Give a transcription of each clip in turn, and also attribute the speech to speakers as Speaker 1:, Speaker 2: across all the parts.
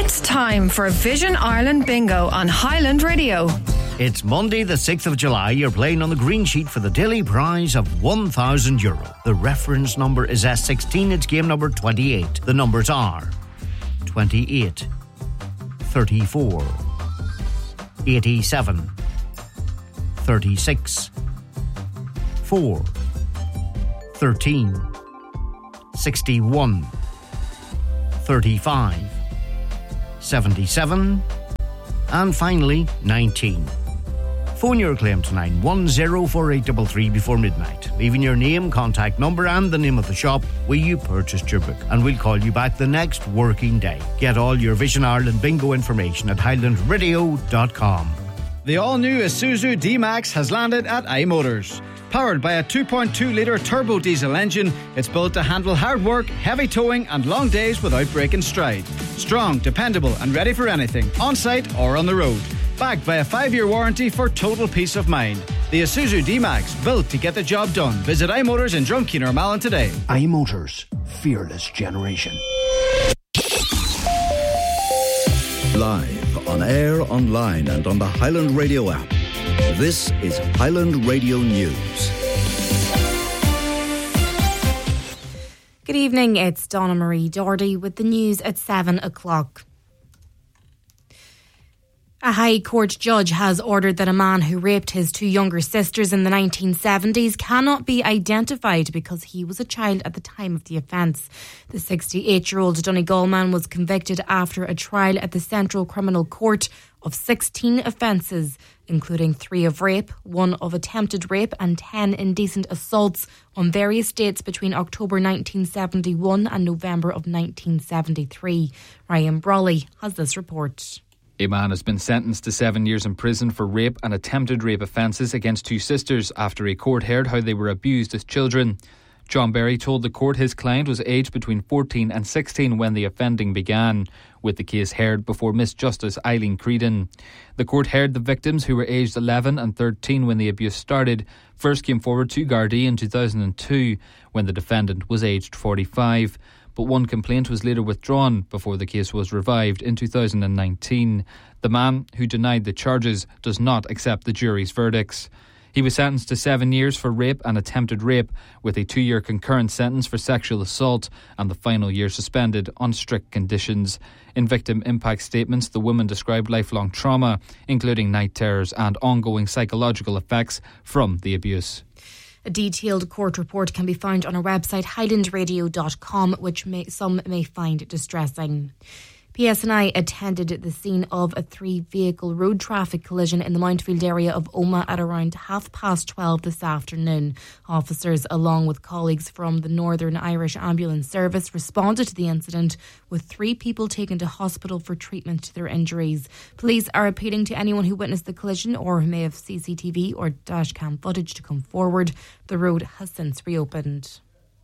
Speaker 1: It's time for Vision Ireland Bingo on Highland Radio.
Speaker 2: It's Monday the 6th of July. You're playing on the green sheet for the daily prize of €1,000. The reference number is S16. It's game number 28. The numbers are 28, 34, 87, 36, 4, 13, 61, 35, 77, and finally 19. Phone your claim to 9104833 before midnight, leaving your name, contact number and the name of the shop where you purchased your book, and we'll call you back the next working day. Get all your Vision Ireland bingo information at highlandradio.com.
Speaker 3: The all-new Isuzu D-Max has landed at iMotors. Powered by a 2.2-litre turbo diesel engine, it's built to handle hard work, heavy towing and long days without breaking stride. Strong, dependable and ready for anything, on-site or on the road. Backed by a 5-year warranty for total peace of mind. The Isuzu D-Max, built to get the job done. Visit iMotors in Drumkeen or Malin today.
Speaker 4: iMotors, fearless generation.
Speaker 5: Live, on air, online and on the Highland Radio app. This is Highland Radio News.
Speaker 6: Good evening, it's Donna Marie Doherty with the news at 7 o'clock. A High Court judge has ordered that a man who raped his two younger sisters in the 1970s cannot be identified because he was a child at the time of the offence. The 68-year-old Donegal man was convicted after a trial at the Central Criminal Court of 16 offences, including 3 of rape, 1 of attempted rape and 10 indecent assaults on various dates between October 1971 and November of 1973. Ryan Brawley has this report.
Speaker 7: A man has been sentenced to 7 years in prison for rape and attempted rape offences against 2 sisters after a court heard how they were abused as children. John Berry told the court his client was aged between 14 and 16 when the offending began, with the case heard before Miss Justice Eileen Creedon. The court heard the victims, who were aged 11 and 13 when the abuse started, first came forward to Gardaí in 2002 when the defendant was aged 45. But one complaint was later withdrawn before the case was revived in 2019. The man, who denied the charges, does not accept the jury's verdicts. He was sentenced to 7 years for rape and attempted rape, with a 2-year concurrent sentence for sexual assault and the final year suspended on strict conditions. In victim impact statements, the woman described lifelong trauma, including night terrors and ongoing psychological effects from the abuse.
Speaker 6: A detailed court report can be found on our website highlandradio.com, which some may find distressing. PSNI attended the scene of a 3-vehicle road traffic collision in the Mountfield area of Omagh at around 12:30 this afternoon. Officers, along with colleagues from the Northern Irish Ambulance Service, responded to the incident, with 3 people taken to hospital for treatment to their injuries. Police are appealing to anyone who witnessed the collision or who may have CCTV or dashcam footage to come forward. The road has since reopened.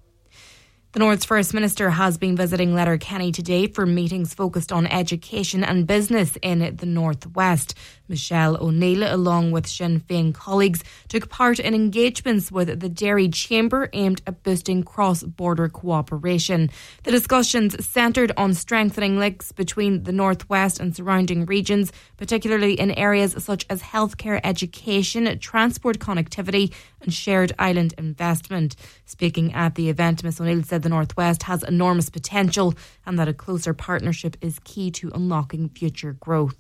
Speaker 6: The North's First Minister has been visiting Letterkenny today for meetings focused on education and business in the North West. Michelle O'Neill, along with Sinn Féin colleagues, took part in engagements with the Derry Chamber aimed at boosting cross-border cooperation. The discussions centred on strengthening links between the North West and surrounding regions, particularly in areas such as healthcare, education, transport connectivity and shared island investment. Speaking at the event, Ms O'Neill said the North West has enormous potential and that a closer partnership is key to unlocking future growth.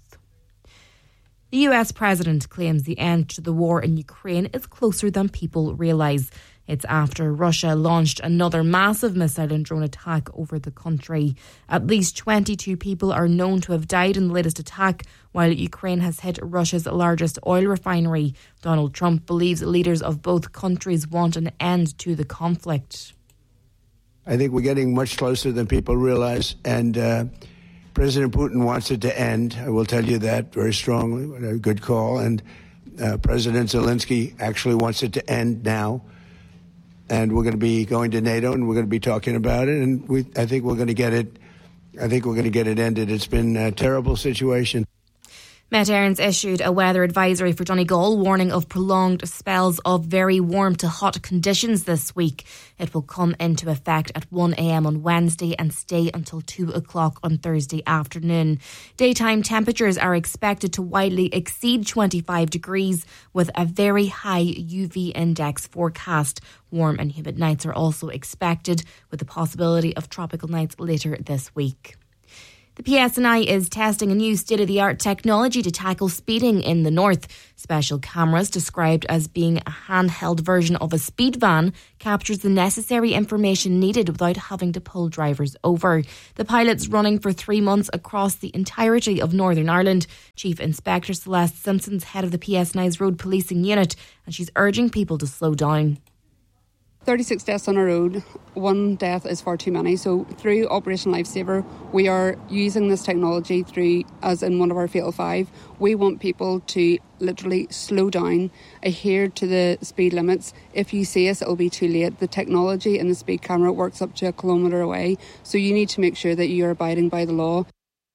Speaker 6: The US President claims the end to the war in Ukraine is closer than people realise. It's after Russia launched another massive missile and drone attack over the country. At least 22 people are known to have died in the latest attack, while Ukraine has hit Russia's largest oil refinery. Donald Trump believes leaders of both countries want an end to the conflict.
Speaker 8: I think we're getting much closer than people realize, and President Putin wants it to end. I will tell you that very strongly. A good call. And President Zelensky actually wants it to end now. And we're going to be going to NATO, and we're going to be talking about it. And I think we're going to get it. I think we're going to get it ended. It's been a terrible situation.
Speaker 6: Met Éireann's issued a weather advisory for Donegal, warning of prolonged spells of very warm to hot conditions this week. It will come into effect at 1 a.m. on Wednesday and stay until 2 o'clock on Thursday afternoon. Daytime temperatures are expected to widely exceed 25 degrees with a very high UV index forecast. Warm and humid nights are also expected, with the possibility of tropical nights later this week. The PSNI is testing a new state-of-the-art technology to tackle speeding in the north. Special cameras, described as being a handheld version of a speed van, captures the necessary information needed without having to pull drivers over. The pilot's running for 3 months across the entirety of Northern Ireland. Chief Inspector Celeste Simpson's head of the PSNI's road policing unit, and she's urging people to slow down.
Speaker 9: 36 deaths on a road, 1 death is far too many. So through Operation Lifesaver, we are using this technology through, as in one of our Fatal 5. We want people to literally slow down, adhere to the speed limits. If you see us, it'll be too late. The technology in the speed camera works up to 1 kilometre away. So you need to make sure that you're abiding by the law.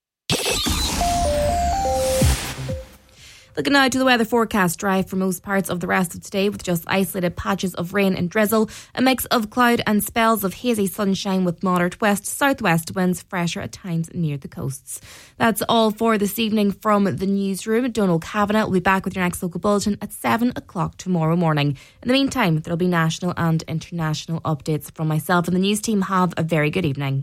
Speaker 6: Looking now to the weather forecast, dry for most parts of the rest of today with just isolated patches of rain and drizzle, a mix of cloud and spells of hazy sunshine with moderate west-southwest winds, fresher at times near the coasts. That's all for this evening from the newsroom. Donal Kavanagh will be back with your next local bulletin at 7 o'clock tomorrow morning. In the meantime, there'll be national and international updates from myself and the news team. Have a very good evening.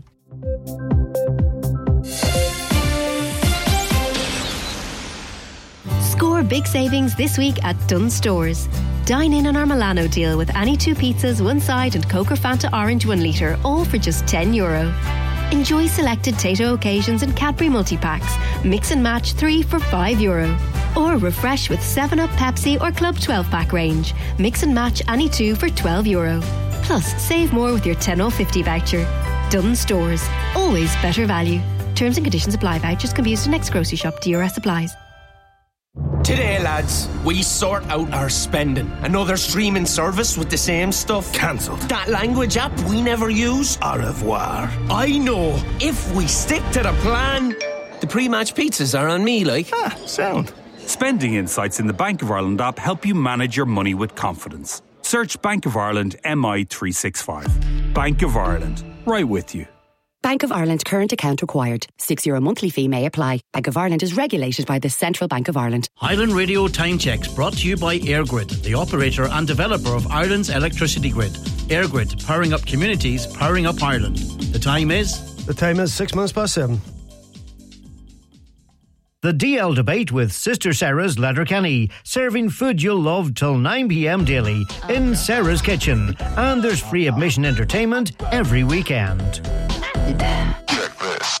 Speaker 10: Score big savings this week at Dunnes Stores. Dine in on our Milano deal with any 2 pizzas, 1 side and Coke or Fanta Orange 1 litre, all for just €10. Enjoy selected Tato occasions and Cadbury multi-packs. Mix and match 3 for €5. Or refresh with 7up, Pepsi or Club 12-pack range. Mix and match any 2 for €12. Plus, save more with your 10/50 voucher. Dunnes Stores. Always better value. Terms and conditions apply. Vouchers can be used in next grocery shop. DRS applies.
Speaker 11: Today, lads, we sort out our spending. Another streaming service with the same stuff.
Speaker 12: Cancelled.
Speaker 11: That language app we never use.
Speaker 12: Au revoir.
Speaker 11: I know. If we stick to the plan, the pre-match pizzas are on me, like.
Speaker 12: Sound.
Speaker 13: Spending insights in the Bank of Ireland app help you manage your money with confidence. Search Bank of Ireland MI365. Bank of Ireland. Right with you.
Speaker 14: Bank of Ireland current account required. €6 monthly fee may apply. Bank of Ireland is regulated by the Central Bank of Ireland.
Speaker 2: Highland Radio Time Checks brought to you by EirGrid, the operator and developer of Ireland's electricity grid. EirGrid, powering up communities, powering up Ireland. The time is
Speaker 15: 6 minutes past 7.
Speaker 2: The DL Debate with Sister Sarah's Letterkenny, serving food you'll love till 9 p.m. daily in Sarah's Kitchen. And there's free admission entertainment every weekend.
Speaker 12: Check this.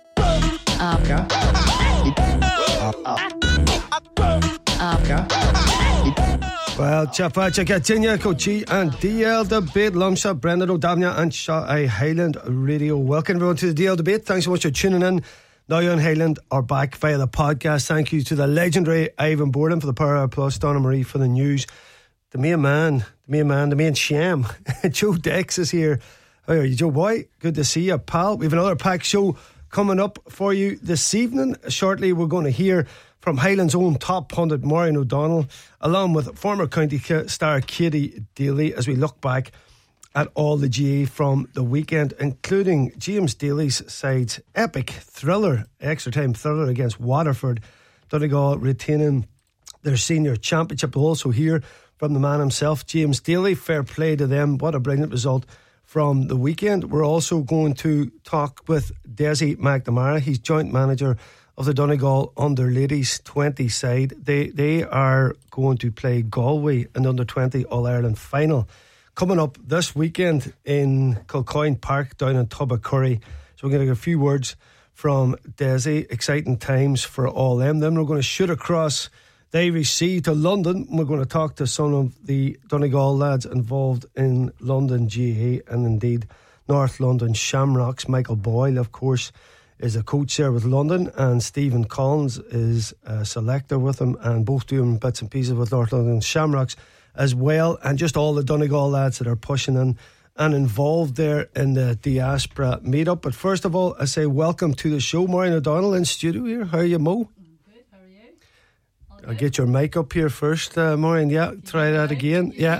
Speaker 15: Well, Chapacha Gatinya, Cochi and DL Debate, Lumshot, Brendan O'Davnia and Shot Highland Radio. Welcome everyone to the DL Debate. Thanks so much for tuning in. Now on Highland are back via the podcast. Thank you to the legendary Ivan Borden for the Power Hour Plus, Donna Marie for the news. The main sham, Joe Dex is here. How are you, Joe boy? Good to see you, pal. We have another packed show coming up for you this evening. Shortly we're going to hear from Highland's own top pundit Maureen O'Donnell, along with former county star Katie Daly, as we look back at all the GA from the weekend, including James Daly's side's epic extra time thriller against Waterford. Donegal retaining their senior championship. We'll also hear from the man himself, James Daly. Fair play to them. What a brilliant result from the weekend. We're also going to talk with Desi McNamara. He's joint manager of the Donegal under ladies 20 side. They are going to play Galway in the under 20 All-Ireland final coming up this weekend in Kilcoyne Park down in Tubbacurry. So we're going to get a few words from Desi. Exciting times for all them. Then we're going to shoot across the Irish Sea to London. We're going to talk to some of the Donegal lads involved in London GAA and indeed North London Shamrocks. Michael Boyle, of course, is a coach there with London, and Stephen Collins is a selector with him, and both doing bits and pieces with North London Shamrocks as well, and just all the Donegal lads that are pushing in and involved there in the diaspora meetup. But first of all, I say welcome to the show, Maureen O'Donnell in studio here. How are you, Mo?
Speaker 16: Good, how are you?
Speaker 15: I'll get your mic up here first, Maureen. Yeah, try that again. Yeah.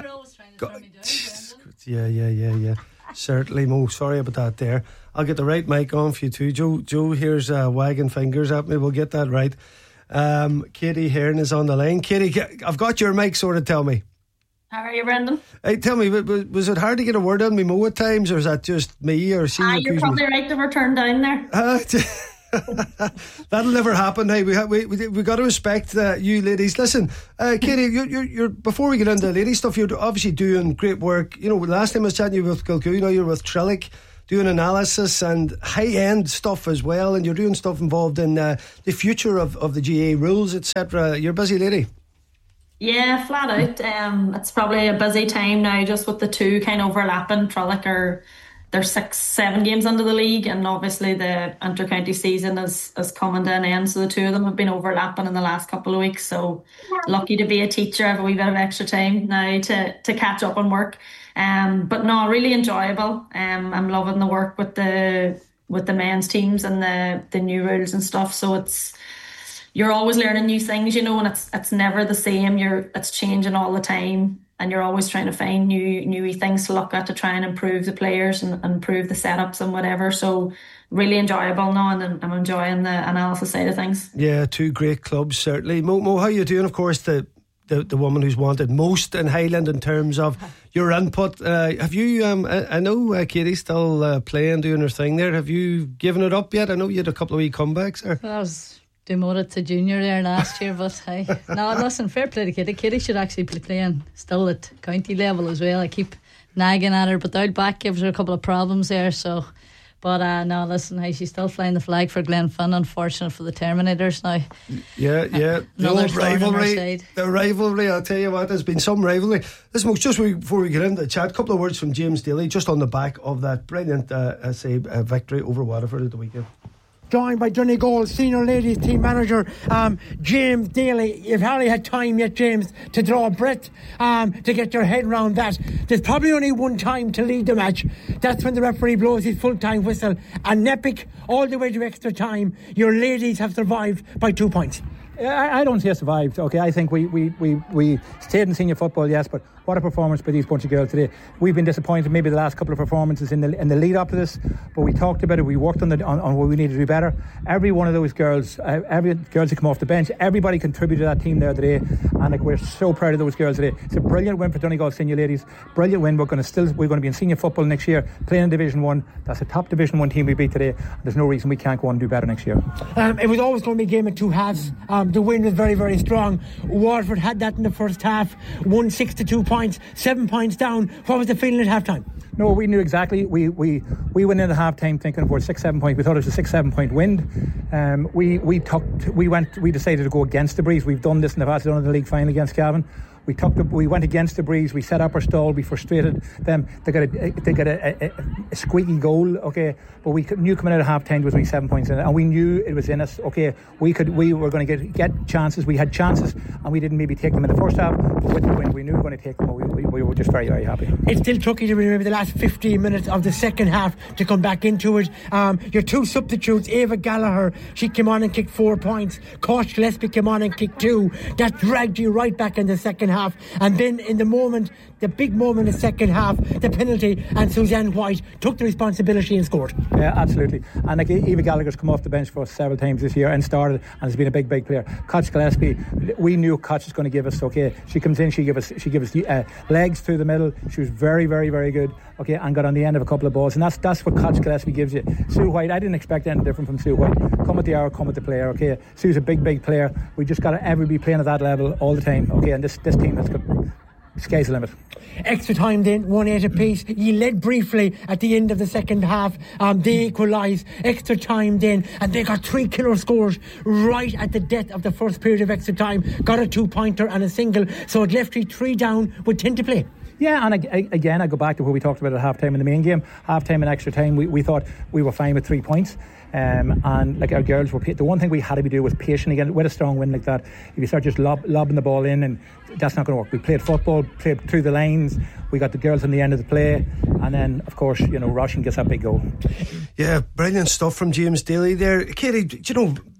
Speaker 15: Yeah. Certainly, Mo. Sorry about that there. I'll get the right mic on for you too. Joe here's wagging fingers at me. We'll get that right. Katie Hearn is on the line. Katie, I've got your mic sorted. Tell me.
Speaker 16: How are you, Brendan?
Speaker 15: Hey, tell me, was it hard to get a word on me, Mo, at times, or is that just me? Or
Speaker 16: you're probably right to have turned down there.
Speaker 15: That'll never happen. Hey, we got to respect you ladies. Listen, Katie, you're before we get into the lady stuff, you're obviously doing great work. You know, last time I was chatting to you with Kilcoo, now you're with Trillick, doing analysis and high-end stuff as well, and you're doing stuff involved in the future of the GAA rules, etc. You're a busy lady.
Speaker 16: Yeah, flat out. It's probably a busy time now, just with the two kind of overlapping. Trillick they're 6-7 games into the league, and obviously the inter-county season is coming to an end, so the two of them have been overlapping in the last couple of weeks. So lucky to be a teacher, I have a wee bit of extra time now to catch up on work. But no, really enjoyable. I'm loving the work with the men's teams and the new rules and stuff. So you're always learning new things, you know, and it's never the same. It's changing all the time, and you're always trying to find new things to look at to try and improve the players and improve the setups and whatever. So really enjoyable now, and I'm enjoying the analysis side of things. Yeah, two great clubs, certainly. Mo, how are you doing? Of course, the woman who's wanted most in Highland in terms of your input. Have you, I know Katie's still playing, doing her thing there. Have you given it up yet? I know you had a couple of wee comebacks there.
Speaker 17: Well, I was demoted to junior there last year, but hey, no, listen, fair play to Katie. Katie should actually be playing still at county level as well. I keep nagging at her, but the outback gives her a couple of problems there, so. But no, listen, hey, she's still flying the flag for Glenfin. Unfortunate for the Terminators now. Yeah. The old rivalry. The rivalry, I'll tell you what, there's been some rivalry. Listen, just before we get into the chat, a couple of words from James Daly, just on the back of that brilliant victory over Waterford at the weekend.
Speaker 18: Joined by Donegal senior ladies team manager James Daly. You've hardly had time yet, James, to draw a breath, to get your head around that. There's probably only one time to lead the match. That's when the referee blows his full-time whistle. An epic all the way to extra time. Your ladies have survived by 2 points.
Speaker 19: I don't say survived. Okay, I think we stayed in senior football, yes, but what a performance by these bunch of girls today. We've been disappointed maybe the last couple of performances in the lead up to this, but we talked about it. We worked on what we needed to do better. Every one of those girls, every girls who come off the bench, everybody contributed to that team there today, and we're so proud of those girls today. It's a brilliant win for Donegal senior ladies. Brilliant win. We're going to be in senior football next year, playing in Division 1. That's a top Division 1 team we beat today. There's no reason we can't go on and do better next year.
Speaker 18: It was always going to be a game of two halves. The win was very, very strong. Waterford had that in the first half, won 6-2 points, 7 points down. What was the feeling at half time?
Speaker 19: No, we knew exactly. We went into half time thinking about 6-7 points. We thought it was a 6-7 point win. We decided to go against the breeze. We've done this in the past. We've done it in the league final against Cavan. We went against the breeze. We set up our stall. We frustrated them. They got a squeaky goal. Okay, but we knew coming out of half time was only 7 points in it, and we knew it was in us. Okay, we were going to get chances. We had chances, and we didn't maybe take them in the first half. But with the win, we knew we were going to take them. We were just very, very happy.
Speaker 18: It still took you to remember the last 15 minutes of the second half to come back into it. Your two substitutes, Ava Gallagher, she came on and kicked 4 points. Kosh Gillespie came on and kicked 2. That dragged you right back in the second half. And then in the moment, the big moment in the second half, the penalty, and Suzanne White took the responsibility and scored.
Speaker 19: Yeah, absolutely. And like Eva Gallagher's come off the bench for us several times this year and started, and has been a big player. Koch Gillespie, we knew Koch was going to give us. Okay, she comes in, she gave us legs through the middle. She was very, very, very good. Okay, and got on the end of a couple of balls, and that's what Koch Gillespie gives you. Sue White, I didn't expect anything different from Sue White. Come at the hour, come at the player. Okay, Sue's a big player. We just got to ever be playing at that level all the time. Okay, and this team that's got sky's the limit.
Speaker 18: Extra time then, 1-8 apiece. You led briefly at the end of the second half. They equalised. Extra time then, and they got 3 killer scores right at the death of the first period of extra time. Got a 2-pointer and a single, so it left you 3 down with 10 to play.
Speaker 19: Yeah, and again, I go back to what we talked about at half-time in the main game. Half-time and extra time, we thought we were fine with 3 points. And like our girls were, the one thing we had to do was patient again with a strong win like that. If you start just lobbing the ball in, and that's not going to work. We played football, played through the lines. We got the girls on the end of the play, and then of course, Russian gets that big goal.
Speaker 15: Yeah, brilliant stuff from James Daly there. Katie,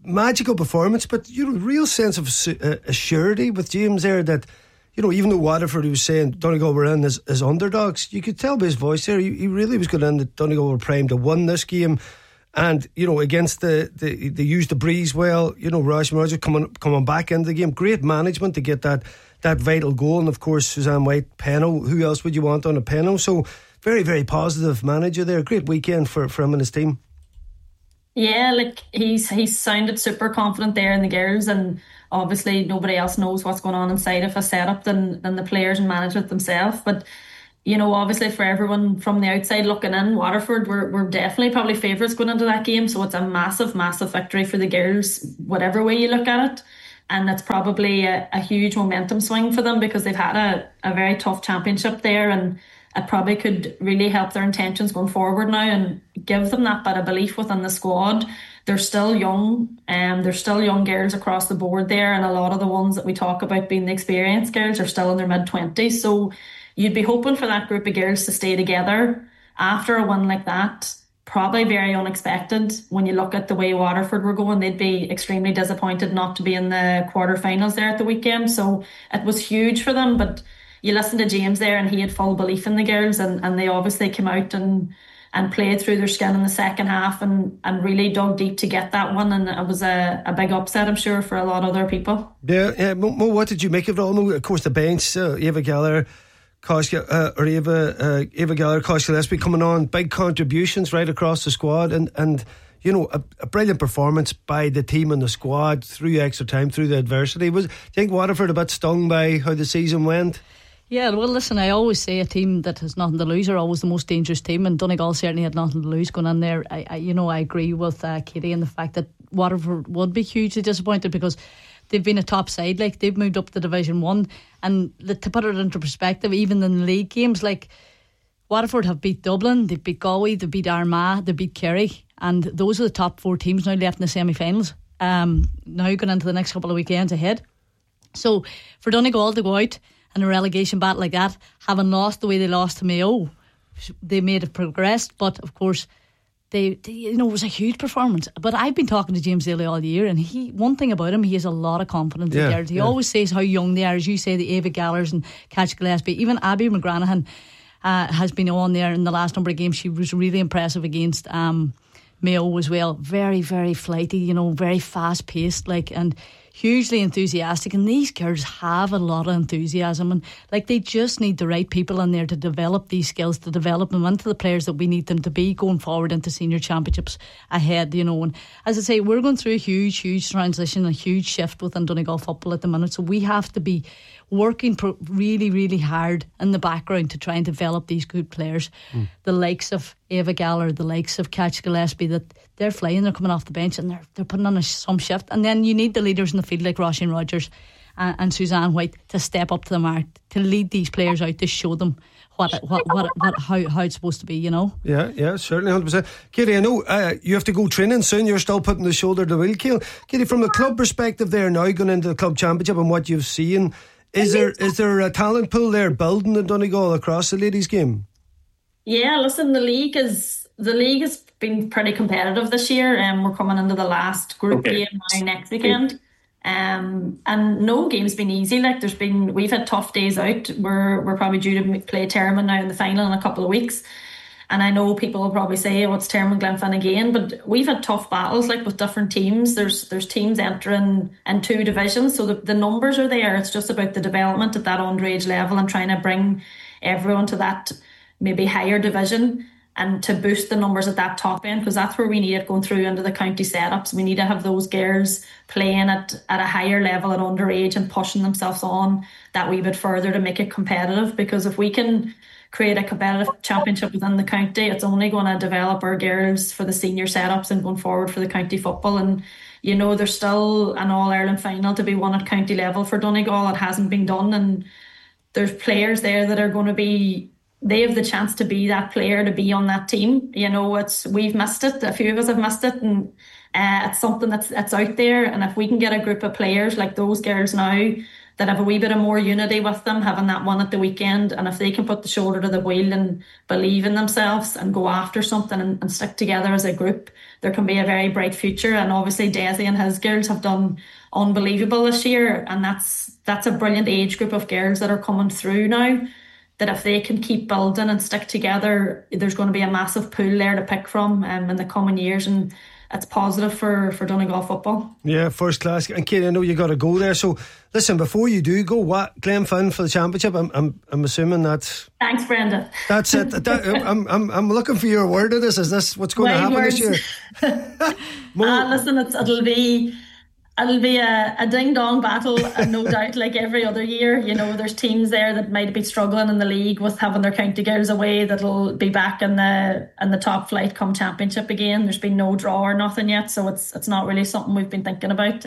Speaker 15: magical performance, but real sense of assurity with James there that, even though Waterford, he was saying Donegal were in as underdogs, you could tell by his voice there, he really was going in that Donegal were primed to win this game. And, against they used the breeze well, Ross Roger coming back into the game. Great management to get that vital goal. And, of course, Suzanne White, Penno. Who else would you want on a Penno? So, very, very positive manager there. Great weekend for him and his team.
Speaker 16: Yeah, he's sounded super confident there in the girls, and obviously nobody else knows what's going on inside of a setup than the players and management themselves. But obviously for everyone from the outside looking in, Waterford we're definitely probably favourites going into that game, so it's a massive victory for the girls whatever way you look at it, and it's probably a huge momentum swing for them because they've had a very tough championship there, and it probably could really help their intentions going forward now and give them that bit of belief within the squad. They're still young, there's still young girls across the board there, and a lot of the ones that we talk about being the experienced girls are still in their mid-20s, so you'd be hoping for that group of girls to stay together after a win like that. Probably very unexpected when you look at the way Waterford were going. They'd be extremely disappointed not to be in the quarterfinals there at the weekend, so it was huge for them. But you listen to James there and he had full belief in the girls, and they obviously came out and played through their skin in the second half and really dug deep to get that one, and it was a big upset, I'm sure, for a lot of other people.
Speaker 15: Yeah, Mo, what did you make of it all? Of course, the bench, Eva Gallagher, Eva Gallagher, Kosh Gillespie coming on, big contributions right across the squad, and a brilliant performance by the team and the squad through extra time, through the adversity. Do you think Waterford a bit stung by how the season went?
Speaker 17: Yeah, well, listen, I always say a team that has nothing to lose are always the most dangerous team, and Donegal certainly had nothing to lose going in there. I agree with Katie in the fact that Waterford would be hugely disappointed because they've been a top side, they've moved up to Division 1, and to put it into perspective, even in the league games, Waterford have beat Dublin, they've beat Galway, they beat Armagh, they beat Kerry, and those are the top 4 teams now left in the semi-finals, now going into the next couple of weekends ahead. So for Donegal to go out in a relegation battle like that, having lost the way they lost to Mayo, they may have progressed, but of course they it was a huge performance. But I've been talking to James Daly all year, and one thing about him, he has a lot of confidence in there. He always says how young they are, as you say, the Ava Gallaghers and Kosh Gillespie, even Abby McGranahan has been on there in the last number of games. She was really impressive against Mayo as well. Very, very flighty, very fast paced, and hugely enthusiastic, and these girls have a lot of enthusiasm, and they just need the right people in there to develop these skills, to develop them into the players that we need them to be going forward into senior championships ahead, and as I say, we're going through a huge transition, a huge shift within Donegal football at the minute, so we have to be working really, really hard in the background to try and develop these good players. The likes of Eva Gallagher, the likes of Kosh Gillespie, that they're flying, they're coming off the bench and they're putting on some shift. And then you need the leaders in the field like Roisin Rogers and Suzanne White to step up to the mark, to lead these players out, to show them how it's supposed to be,
Speaker 15: Yeah, certainly, 100%. Katie, I know you have to go training soon. You're still putting the shoulder to the wheel, Katie. Katie, from a club perspective there now, going into the club championship and what you've seen, is there a talent pool there building in Donegal across the ladies' game?
Speaker 16: Yeah, listen, the league has been pretty competitive this year, and we're coming into the last group game now next weekend. And no game's been easy. We've had tough days out. We're probably due to play Termon now in the final in a couple of weeks. And I know people will probably say, it's Termon Glenfin again, but we've had tough battles with different teams. There's teams entering in 2 divisions, so the numbers are there. It's just about the development at that underage level and trying to bring everyone to that maybe higher division and to boost the numbers at that top end, because that's where we need it going through into the county setups. We need to have those girls playing at a higher level at underage and pushing themselves on that wee bit further to make it competitive, because if we can create a competitive championship within the county, it's only going to develop our girls for the senior setups and going forward for the county football. And there's still an All-Ireland final to be won at county level for Donegal. It hasn't been done, and there's players there that are going to be, they have the chance to be that player, to be on that team. We've missed it, a few of us have missed it, and it's something that's out there. And if we can get a group of players like those girls now that have a wee bit of more unity with them, having that one at the weekend, and if they can put the shoulder to the wheel and believe in themselves and go after something and stick together as a group, there can be a very bright future. And obviously Desi and his girls have done unbelievable this year, and that's a brilliant age group of girls that are coming through now, that if they can keep building and stick together, there's going to be a massive pool there to pick from in the coming years, and it's positive for Donegal football.
Speaker 15: Yeah, first class. And Katie, I know you got to go there, so listen, before you do go, what Glenfin for the championship? I'm assuming that's.
Speaker 16: Thanks, Brenda.
Speaker 15: That's it. I'm looking for your word of this. Is this what's going to happen this year?
Speaker 16: Listen, it'll be a ding-dong battle, no doubt, like every other year. You know, there's teams there that might be struggling in the league with having their county girls away that'll be back in the top flight come championship again. There's been no draw or nothing yet, so it's not really something we've been thinking about.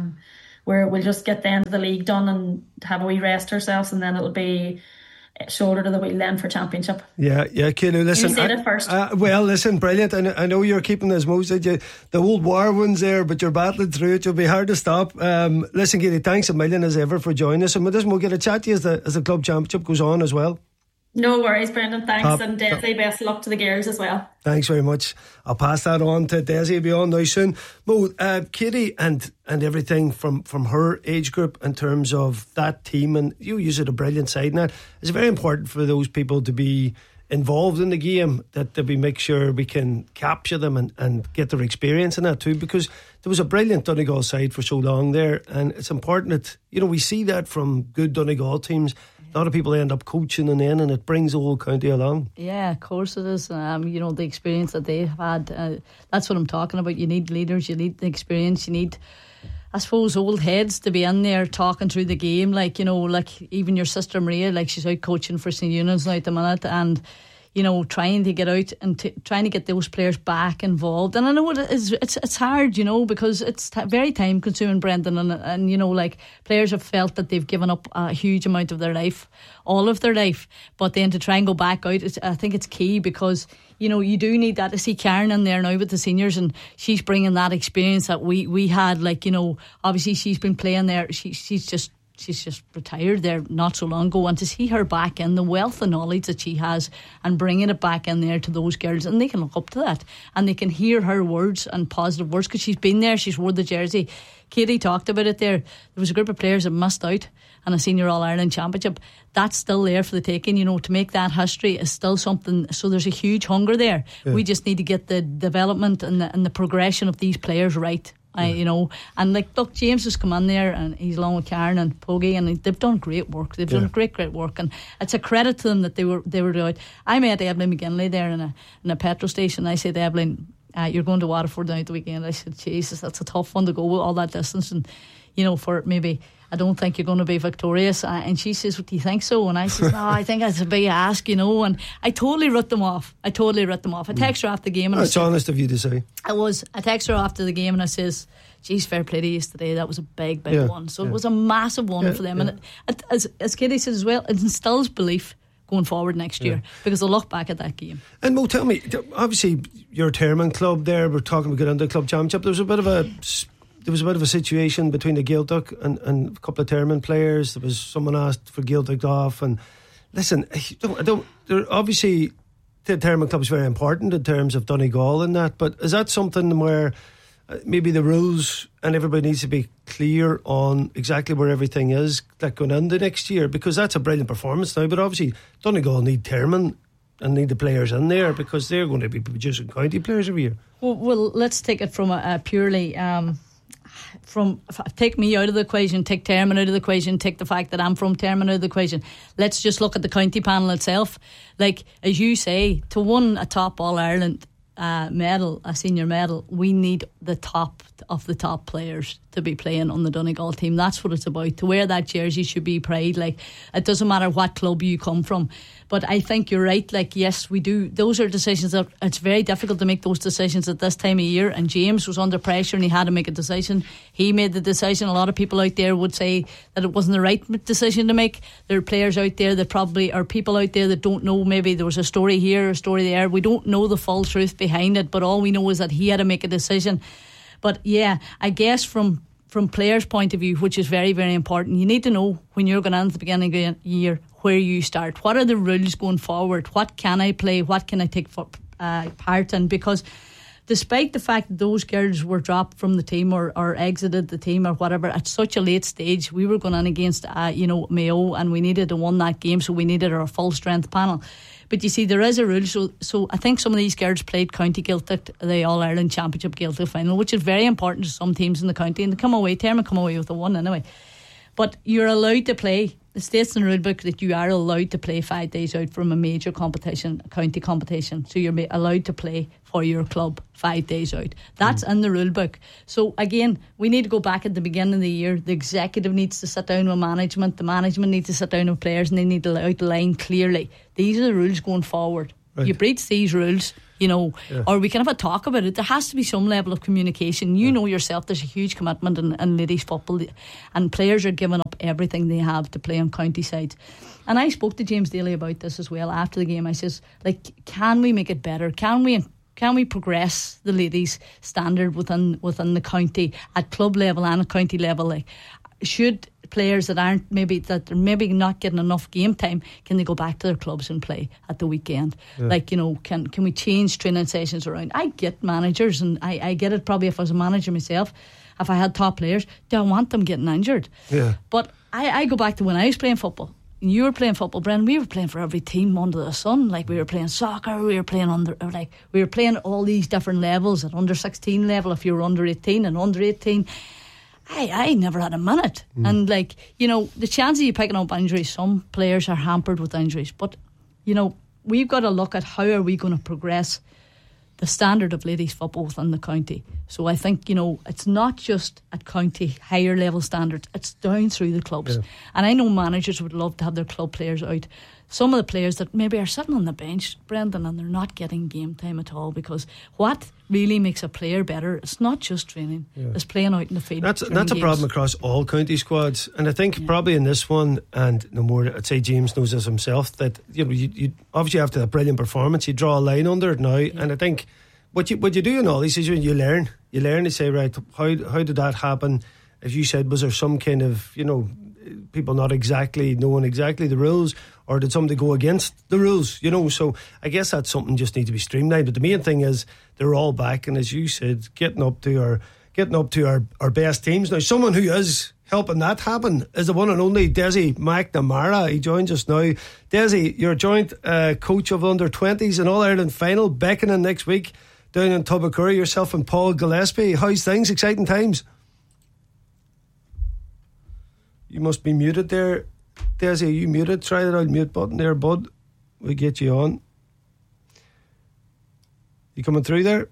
Speaker 16: Where we'll just get the end of the league done and have a wee rest ourselves, and then it'll be shoulder to the wheel then for championship.
Speaker 15: Yeah, Katie, listen,
Speaker 16: you said it first.
Speaker 15: Well, listen, brilliant. I know you're keeping as most of the old war ones there, but you're battling through it. You'll be hard to stop. Listen, Katie, thanks a million as ever for joining us, and we'll get a chat to you as the club championship goes on as well.
Speaker 16: No worries, Brendan. Thanks, and Desi, best of luck to the girls as well.
Speaker 15: Thanks very much. I'll pass that on to Desi. Will be on now soon. Mo, Katie and everything from her age group in terms of that team, and you use it a brilliant side in that. It's very important for those people to be involved in the game, that we make sure we can capture them and get their experience in that too, because there was a brilliant Donegal side for so long there, and it's important that we see that from good Donegal teams. A lot of people end up coaching and it brings the whole county along.
Speaker 17: Yeah, of course it is. The experience that they've had, that's what I'm talking about. You need leaders, you need the experience, you need, I suppose, old heads to be in there talking through the game. Like even your sister Maria, she's out coaching for St. Eunan's now at the minute, and trying to get out and trying to get those players back involved. And I know it's hard, because it's very time consuming, Brendan, and players have felt that they've given up a huge amount of their life, all of their life, but then to try and go back out, I think it's key, because you do need that. To see Karen in there now with the seniors, and she's bringing that experience that we had, obviously she's been playing there, she's just retired there not so long ago, and to see her back in, the wealth of knowledge that she has and bringing it back in there to those girls, and they can look up to that and they can hear her words and positive words, because she's been there, she's wore the jersey. Katie talked about it there. There was a group of players that missed out on a Senior All-Ireland Championship. That's still there for the taking, to make that history is still something. So there's a huge hunger there. We just need to get the development and the progression of these players right. And look, James has come in there and he's along with Karen and Poggy, and they've done great work. They've done great work, and it's a credit to them that they were out. I met Evelyn McGinley there in a petrol station. I said to Evelyn, you're going to Waterford now at the weekend. I said, Jesus, that's a tough one to go with all that distance, and for maybe I don't think you're going to be victorious. And she says, what do you think so? And I said, no, I think that's a big ask, and I totally wrote them off. I text her after the game, and
Speaker 15: it's honest of you to say.
Speaker 17: I text her after the game and I says, geez, fair play to you yesterday, that was a big one. So it was a massive one for them, and it, as Katie says as well, it instills belief going forward next year, because they'll look back at that game.
Speaker 15: And Mo, tell me, obviously your Termon club there, we're talking about getting into the club championship, there was a bit of a situation between the Gaeltacht and a couple of Termon players. There was someone asked for Gaeltacht off, and listen, obviously the Termon club is very important in terms of Donegal and that, but is that something where maybe the rules and everybody needs to be clear on exactly where everything is going into next year, because that's a brilliant performance now, but obviously Donegal need Termon and need the players in there, because they're going to be producing county players every year.
Speaker 17: Well, let's take it from a purely take me out of the equation, take Termon out of the equation, take the fact that I'm from Termon out of the equation. Let's just look at the county panel itself. As you say, to win a top All-Ireland medal, a senior medal, we need the top of the top players to be playing on the Donegal team. That's what it's about. To wear that jersey should be pride. It doesn't matter what club you come from. But I think you're right. Yes, we do. Those are decisions that it's very difficult to make those decisions at this time of year. And James was under pressure and he had to make a decision. He made the decision. A lot of people out there would say that it wasn't the right decision to make. There are players out there that probably are people out there that don't know. Maybe there was a story here, a story there. We don't know the full truth behind it. But all we know is that he had to make a decision. But yeah, I guess from players' point of view, which is very, very important, you need to know when you're going on at the beginning of the year where you start. What are the rules going forward? What can I play? What can I take part in? Because despite the fact that those girls were dropped from the team or exited the team or whatever at such a late stage, we were going on against Mayo, and we needed to win that game, so we needed our full strength panel. But you see, there is a rule, so I think some of these girls played County Gaeltacht, the All-Ireland Championship Gaeltacht final, which is very important to some teams in the county, and they come away with a win anyway. But you're allowed to play. It states in the rule book that you are allowed to play 5 days out from a major competition, a county competition. So you're allowed to play for your club 5 days out. That's in the rule book. So again, we need to go back at the beginning of the year. The executive needs to sit down with management. The management needs to sit down with players, and they need to outline clearly. These are the rules going forward. Right. You breach these rules, or we can have a talk about it. There has to be some level of communication. You know yourself, there's a huge commitment in ladies football, and players are giving up everything they have to play on county sides. And I spoke to James Daly about this as well after the game. I says, can we make it better? Can we progress the ladies' standard within the county at club level and at county level? Should players that are maybe not getting enough game time, can they go back to their clubs and play at the weekend? Can we change training sessions around? I get managers, and I get it probably if I was a manager myself, if I had top players, do I want them getting injured? Yeah. But I go back to when I was playing football. You were playing football, Brendan. We were playing for every team under the sun. We were playing soccer, we were playing all these different levels at under 16 level. If you were under 18 and under 18, I never had a minute. And the chances of you picking up injuries, some players are hampered with injuries, but we've got to look at how are we going to progress the standard of ladies football within the county. So I think it's not just at county higher level standards, it's down through the clubs. And I know managers would love to have their club players out. Some of the players that maybe are sitting on the bench, Brendan, and they're not getting game time at all, because what really makes a player better, it's not just training, it's playing out in the field.
Speaker 15: That's a problem across all county squads, and I think probably in this one, and no more, I'd say James knows this himself, that you obviously after a brilliant performance you draw a line under it now, and I think what you do in all these is you learn to say, right, how did that happen? As you said, was there some kind of people not exactly knowing exactly the rules, or did somebody go against the rules? So I guess that's something just needs to be streamlined. But the main thing is they're all back, and as you said, getting up to our best teams. Now, someone who is helping that happen is the one and only Desi McNamara. He joins us now. Desi, you're joint coach of under-20s in All-Ireland final, beckoning next week down in Tubacurry, yourself and Paul Gillespie. How's things? Exciting times? You must be muted there. Desi, are you muted? Try that unmute button there, bud. We'll get you on. You coming through there?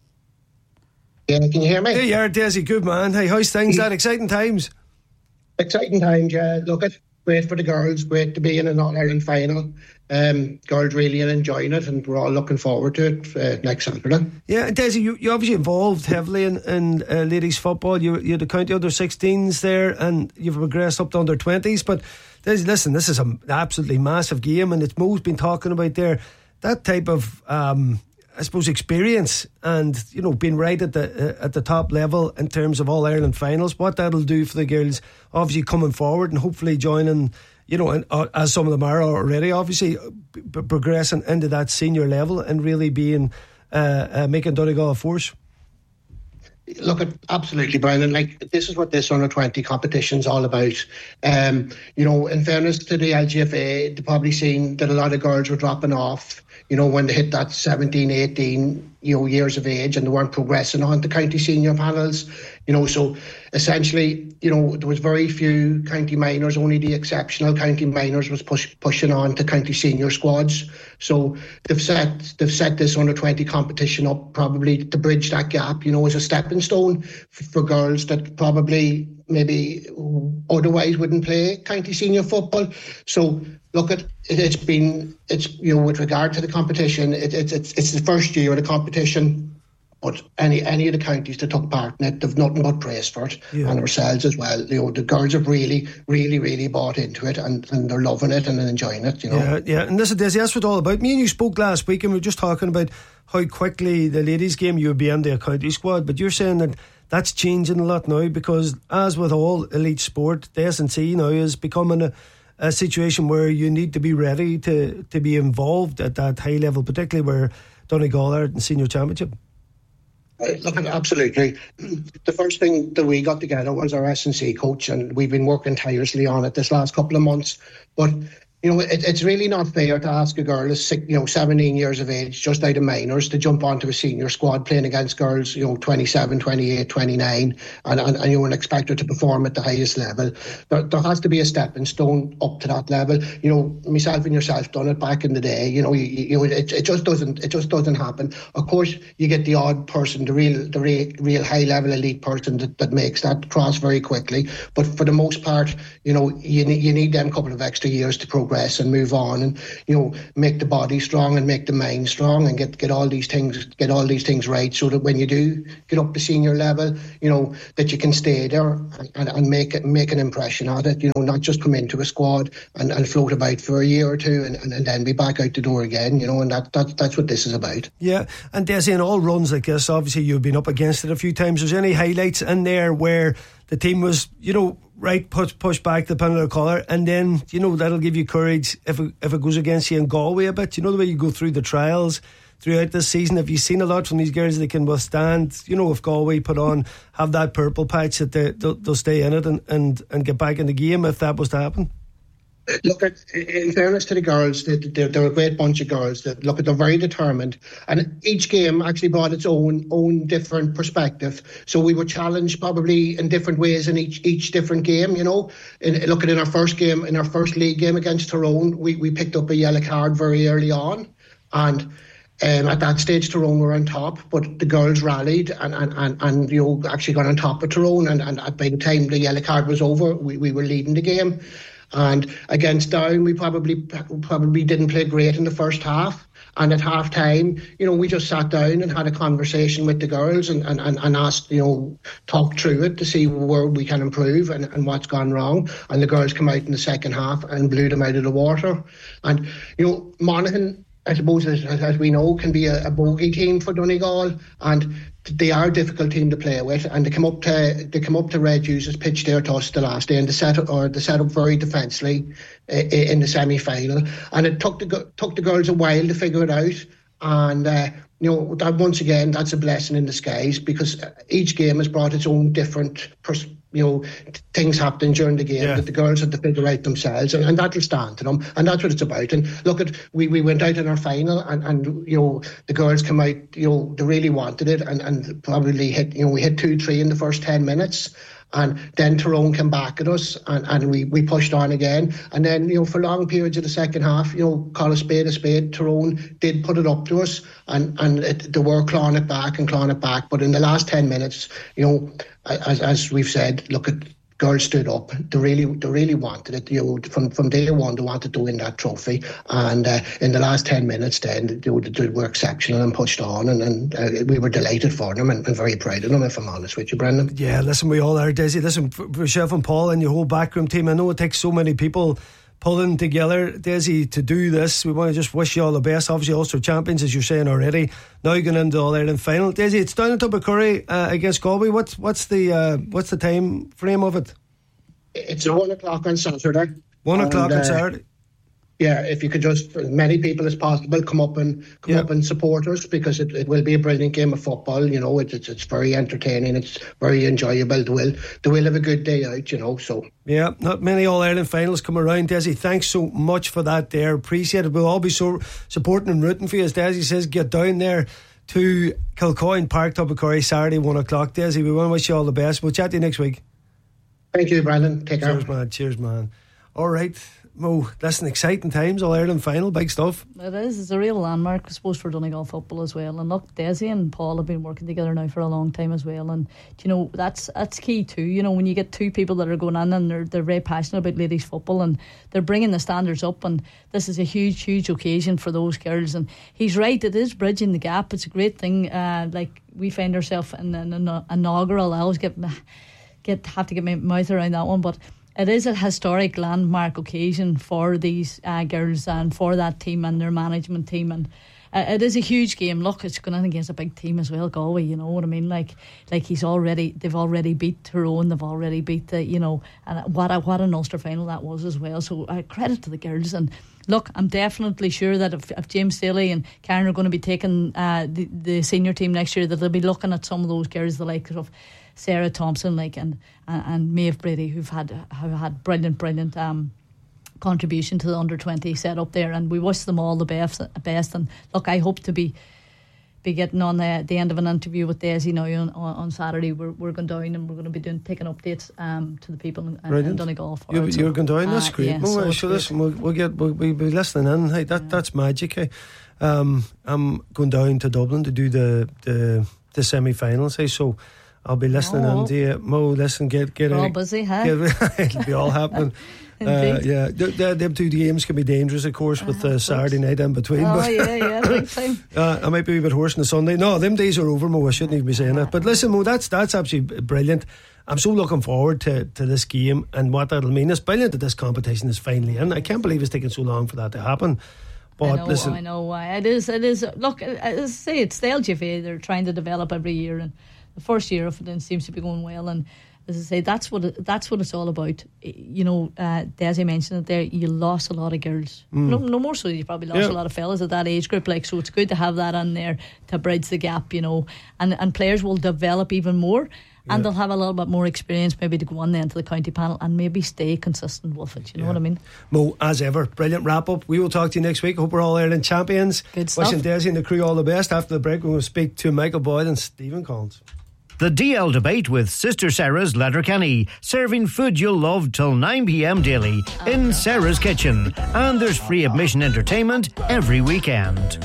Speaker 20: Yeah, can you hear me?
Speaker 15: Hey, yeah, Desi, good man. Hey, how's things? That exciting times?
Speaker 20: Exciting times, yeah. Look, it's great for the girls. Great to be in an All-Ireland final. Girls really are enjoying it, and we're all looking forward to it next Saturday.
Speaker 15: Yeah, Desi, you obviously involved heavily in ladies football. You had the county under-16s there, and you've progressed up to under-20s. But Desi, listen, this is an absolutely massive game, and it's Mo's been talking about there. That type of I suppose experience, and being right at the top level in terms of All-Ireland finals, what that'll do for the girls obviously coming forward and hopefully joining, as some of them are already, obviously progressing into that senior level and really being making Donegal a force.
Speaker 20: Look, absolutely, Brian. This is what this under-20 competition's all about. In fairness to the LGFA, they probably seen that a lot of girls were dropping off, when they hit that 17, 18, years of age, and they weren't progressing on to county senior panels. So essentially, there was very few county minors. Only the exceptional county minors was pushing on to county senior squads. So they've set this under-20 competition up probably to bridge that gap, as a stepping stone for girls that probably maybe otherwise wouldn't play county senior football. So look, it's with regard to the competition, it's the first year of the competition. But any of the counties that took part in it, they've nothing but praise for it, and ourselves as well. The girls have really, really, really bought into it, and they're loving it and enjoying it.
Speaker 15: Yeah. And listen, Desi, that's what it's all about. Me and you spoke last week, and we were just talking about how quickly the ladies' game you would be in the county squad. But you're saying that that's changing a lot now, because as with all elite sport, the S&C now is becoming a situation where you need to be ready to be involved at that high level, particularly where Donegal are in senior championship.
Speaker 20: Look, absolutely. The first thing that we got together was our S&C coach, and we've been working tirelessly on it this last couple of months. But it's really not fair to ask a girl who's 17 years of age, just out of minors, to jump onto a senior squad playing against girls, 27, 28, 29, and expect her to perform at the highest level. There has to be a stepping stone up to that level. Myself and yourself done it back in the day. It just doesn't happen. Of course, you get the odd person, the real high level elite person that makes that cross very quickly. But for the most part, you need them couple of extra years to progress and move on, and make the body strong and make the mind strong, and get all these things right, so that when you do get up to senior level, that you can stay there and make an impression at it. Not just come into a squad and float about for a year or two and then be back out the door again. And that's what this is about.
Speaker 15: Yeah, and Desi, in all runs like this, obviously you've been up against it a few times. Was there any highlights in there where the team was, push back the penalty collar, and then that'll give you courage if it goes against you in Galway a bit? The way you go through the trials throughout this season, have you seen a lot from these girls that can withstand, if Galway have that purple patch, that they'll stay in it and get back in the game if that was to happen?
Speaker 20: Look, in fairness to the girls, they're a great bunch of girls. They're very determined, and each game actually brought its own different perspective. So we were challenged probably in different ways in each different game. In our first game, in our first league game against Tyrone, we picked up a yellow card very early on, and at that stage Tyrone were on top, but the girls rallied and actually got on top of Tyrone, and by the time the yellow card was over, we were leading the game. And against Down, we probably didn't play great in the first half. And at half time, we just sat down and had a conversation with the girls and asked, talk through it to see where we can improve and what's gone wrong. And the girls come out in the second half and blew them out of the water. And, Monaghan, I suppose, as we know, can be a bogey team for Donegal, and they are a difficult team to play with. And they come up to Red Hughes' pitch there to us the last day, and they set up very defensively in the semi-final. And it took the girls a while to figure it out. And that once again, that's a blessing in disguise, because each game has brought its own different things happening during the game that the girls had to figure out themselves, and that'll stand to them, and that's what it's about. And look, we went out in our final, and the girls came out, they really wanted it, and probably hit, we hit 2-3 in the first 10 minutes. And then Tyrone came back at us, and we pushed on again. And then, for long periods of the second half, call a spade, Tyrone did put it up to us, and they were clawing it back. But in the last 10 minutes, as we've said, look, girls stood up. They really wanted it. From day one, they wanted to win that trophy. And in the last 10 minutes, then they were exceptional and pushed on, and we were delighted for them and very proud of them, if I'm honest with you, Brendan.
Speaker 15: Yeah, listen, we all are, Desi. Listen, for yourself and Paul and your whole backroom team, I know it takes so many people pulling together, Desi, to do this. We want to just wish you all the best. Obviously, Ulster champions, as you're saying already. Now you're going into the All-Ireland final. Desi, it's down in Tubbercurry against Galway. What's the time frame of it?
Speaker 20: It's at 1 o'clock on Saturday.
Speaker 15: 1 o'clock on Saturday.
Speaker 20: Yeah, if you could just, as many people as possible, come up and support us, because it will be a brilliant game of football. It's very entertaining. It's very enjoyable. They will have a good day out. So
Speaker 15: yeah, not many All-Ireland finals come around. Desi, thanks so much for that there. Appreciate it. We'll all be so supporting and rooting for you. As Desi says, get down there to Kilcoyne Park, Tubbercurry, Saturday 1 o'clock. Desi, we want to wish you all the best. We'll chat to you next week.
Speaker 20: Thank you, Brandon. Take care.
Speaker 15: Cheers, man. All right, Mo, listen, exciting times, All-Ireland final, big stuff.
Speaker 17: It is. It's a real landmark, I suppose, for Donegal football as well. And look, Desi and Paul have been working together now for a long time as well. And that's key too. When you get two people that are going in and they're very passionate about ladies football, and they're bringing the standards up, and this is a huge occasion for those girls. And he's right, it is bridging the gap. It's a great thing. Like, we find ourselves in an inaugural. I always have to get my mouth around that one, but it is a historic landmark occasion for these girls and for that team and their management team. And it is a huge game. Look, it's going in against a big team as well, Galway. You know what I mean? Like they've already beat Tyrone. They've already beat the, you know, and what an Ulster final that was as well. So credit to the girls. And look, I'm definitely sure that if James Daly and Karen are going to be taking the senior team next year, that they'll be looking at some of those girls, the likes of Sarah Thompson, and Maeve Brady, who've had brilliant contribution to the under-20 set up there, and we wish them all the best. And look, I hope to be getting on the end of an interview with Daisy now on Saturday. We're going down and we're going to be taking updates to the people in Donegal.
Speaker 15: You're going down. That's great.
Speaker 17: Yeah,
Speaker 15: so listen, we'll be listening in. Hey, that's magic. Hey. I'm going down to Dublin to do the semi-finals. Hey, so I'll be listening in to you. Mo, listen, get
Speaker 17: all busy, huh?
Speaker 15: It'll be all happening. Yeah, them two games can be dangerous, of course, with Saturday night in between.
Speaker 17: Oh, yeah, big time.
Speaker 15: I might be a bit hoarse on the Sunday. No, them days are over, Mo. I shouldn't even be saying that. But listen, Mo, that's absolutely brilliant. I'm so looking forward to this game and what that'll mean. It's brilliant that this competition is finally in. I can't believe it's taken so long for that to happen. But
Speaker 17: I know why. It is. Look, as I say, it's the LGFA. They're trying to develop every year, and the first year of it seems to be going well. And as I say, that's what it's all about. You know, Desi mentioned it there. You lost a lot of girls. No more so. You probably lost a lot of fellas at that age group. So it's good to have that in there to bridge the gap. You know, and players will develop even more. And they'll have a little bit more experience maybe to go on then to the county panel and maybe stay consistent with it. You know what I mean?
Speaker 15: Mo, as ever, brilliant wrap up. We will talk to you next week. Hope we're all Ireland champions.
Speaker 17: Good stuff.
Speaker 15: Wishing Desi and the crew all the best. After the break, we will speak to Michael Boyle and Stephen Collins.
Speaker 2: The DL debate with Sister Sarah's Letterkenny, serving food you'll love till 9 p.m. daily in Sarah's Kitchen. And there's free admission entertainment every weekend.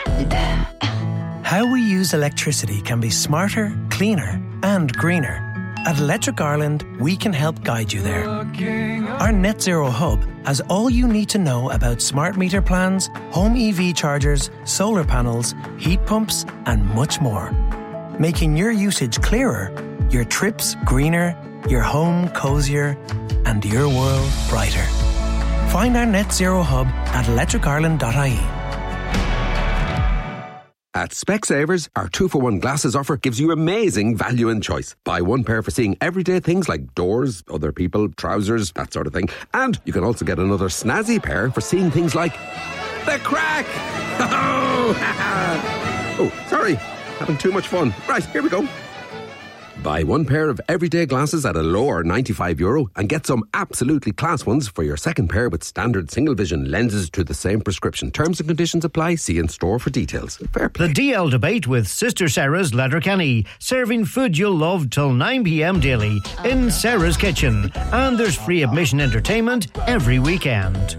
Speaker 21: How we use electricity can be smarter, cleaner and greener. At Electric Ireland, we can help guide you there. Our Net Zero Hub has all you need to know about smart meter plans, home EV chargers, solar panels, heat pumps and much more. Making your usage clearer, your trips greener, your home cosier and your world brighter. Find our Net Zero Hub at electricireland.ie.
Speaker 22: At Specsavers, our 2-for-1 glasses offer gives you amazing value and choice. Buy one pair for seeing everyday things like doors, other people, trousers, that sort of thing. And you can also get another snazzy pair for seeing things like the crack. Oh, sorry. Having too much fun. Right, here we go. Buy one pair of everyday glasses at a lower €95 and get some absolutely class ones for your second pair with standard single vision lenses to the same prescription. Terms and conditions apply. See in store for details. Fair play.
Speaker 2: The DL debate with Sister Sarah's Letterkenny, serving food you'll love till 9 p.m. daily in Sarah's Kitchen. And there's free admission entertainment every weekend.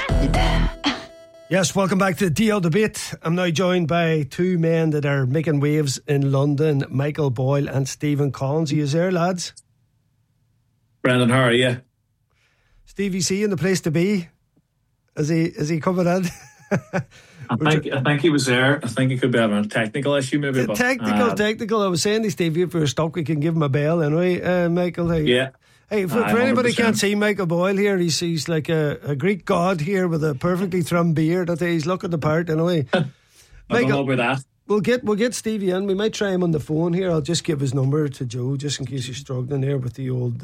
Speaker 15: Yes, welcome back to the DL debate. I'm now joined by two men that are making waves in London, Michael Boyle and Stephen Collins. Are you there, lads?
Speaker 23: Brendan, how are you?
Speaker 15: Stevie C in the place to be. Is he coming in?
Speaker 23: I think he was there. I think he could be having a technical issue maybe. But,
Speaker 15: technical. I was saying to Stevie, if we're stuck, we can give him a bell anyway. Michael, hey.
Speaker 23: Yeah.
Speaker 15: Hey, for anybody who can't see Michael Boyle here, he's like a Greek god here with a perfectly trimmed beard. He's looking the part anyway.
Speaker 23: I don't know about that.
Speaker 15: We'll get Stevie in. We might try him on the phone here. I'll just give his number to Joe just in case he's struggling there with the old